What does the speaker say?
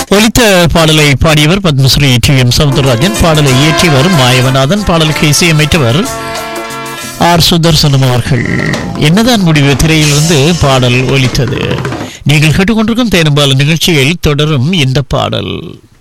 ஒலித்த பாடலை பாடியவர் பத்மஸ்ரீ டி.எம். சவுந்தரராஜன். பாடலை இயற்றியவர் மாயவநாதன். பாடலுக்கு இசையமைத்தவர் ஆர். சுதர்சனம் அவர்கள். என்னதான் முடிவு திரையிலிருந்து பாடல் ஒலித்தது. நீங்கள் கேட்டுக்கொண்டிருக்கும் தேனும்பால நிகழ்ச்சியில் தொடரும் இந்த பாடல்.